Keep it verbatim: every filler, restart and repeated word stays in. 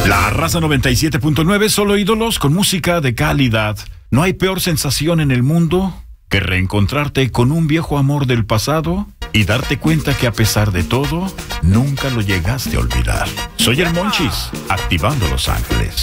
La Raza noventa y siete punto nueve, solo ídolos con música de calidad. No hay peor sensación en el mundo que reencontrarte con un viejo amor del pasado y darte cuenta que a pesar de todo, nunca lo llegaste a olvidar. Soy el Monchis, activando Los Ángeles.